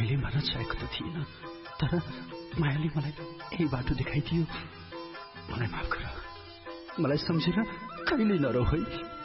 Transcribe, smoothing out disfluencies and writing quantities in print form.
मैले भन्न चाहेको त थिएन, तर मायाले मलाई यही बाटो देखाइदियो। मलाई माफ गर, मलाई सम्झेर कहिले नरौ है।